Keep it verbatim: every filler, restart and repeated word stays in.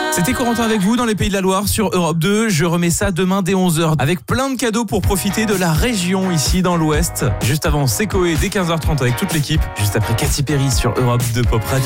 C'était Corentin avec vous dans les Pays de la Loire sur Europe deux. Je remets ça demain dès onze heures avec plein de cadeaux pour profiter de la région ici dans l'Ouest. Juste avant, c'est Coé dès quinze heures trente avec toute l'équipe. Juste après Katy Perry sur Europe deux Pop Radio.